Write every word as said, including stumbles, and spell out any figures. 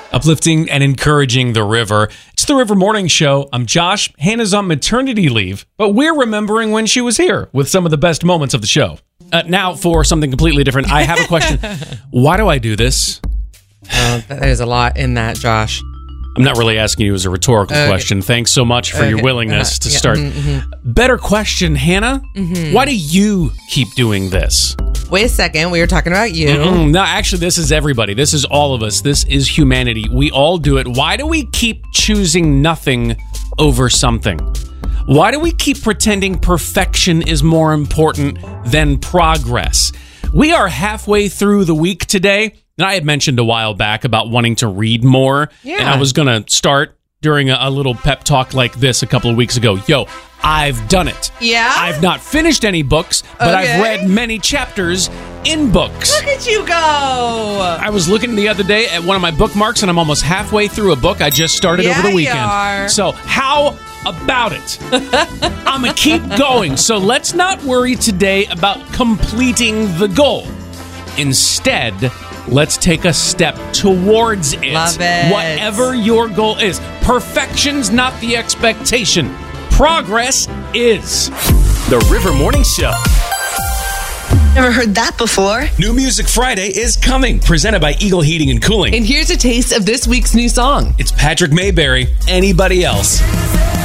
uplifting and encouraging the river. It's the River Morning Show. I'm Josh. Hannah's on maternity leave, but we're remembering when she was here with some of the best moments of the show. Uh, now for something completely different. I have a question. Why do I do this? Uh, there's a lot in that, Josh. I'm not really asking you as a rhetorical Okay. question. Thanks so much for Okay. your willingness Uh-huh. to Yeah. start. Mm-hmm, mm-hmm. Better question, Hannah. Mm-hmm. Why do you keep doing this? Wait a second. We were talking about you. Mm-mm. No, actually, this is everybody. This is all of us. This is humanity. We all do it. Why do we keep choosing nothing over something? Why do we keep pretending perfection is more important than progress? We are halfway through the week today, and I had mentioned a while back about wanting to read more, Yeah. and I was going to start during a, a little pep talk like this a couple of weeks ago. Yo, I've done it. Yeah? I've not finished any books, but Okay. I've read many chapters in books. Look at you go. I was looking the other day at one of my bookmarks, and I'm almost halfway through a book I just started Yeah, over the you weekend. are. So how about it? I'm going to keep going. So let's not worry today about completing the goal. Instead, let's take a step towards it. Love it. Whatever your goal is. Perfection's not the expectation. Progress is. The River Morning Show. Never heard that before. New Music Friday is coming, presented by Eagle Heating and Cooling. And here's a taste of this week's new song. It's Patrick Mayberry, Anybody Else.